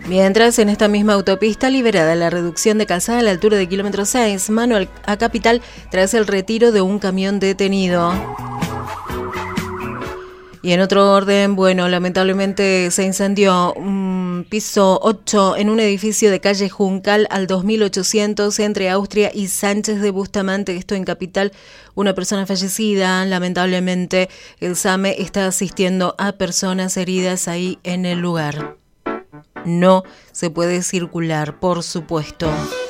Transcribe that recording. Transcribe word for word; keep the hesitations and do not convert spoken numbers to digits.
Mientras, en esta misma autopista liberada la reducción de calzada a la altura de kilómetro seis, mano a Capital, tras el retiro de un camión detenido. Y en otro orden, bueno, lamentablemente se incendió un piso ocho en un edificio de calle Juncal al dos mil ochocientos entre Austria y Sánchez de Bustamante, esto en Capital. Una persona fallecida, lamentablemente el SAME está asistiendo a personas heridas ahí en el lugar. No se puede circular, por supuesto.